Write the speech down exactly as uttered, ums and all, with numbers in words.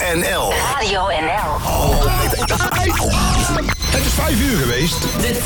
N L. Radio N L. Het is vijf uur geweest. De